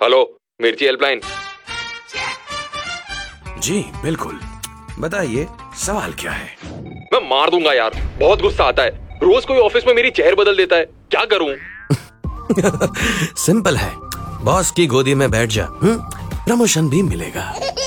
Hello, मिर्ची helpline. जी बिल्कुल, बताइए सवाल क्या है। मैं मार दूंगा यार, बहुत गुस्सा आता है। रोज कोई ऑफिस में मेरी चेयर बदल देता है, क्या करूं? सिंपल है, बॉस की गोदी में बैठ जा, प्रमोशन भी मिलेगा।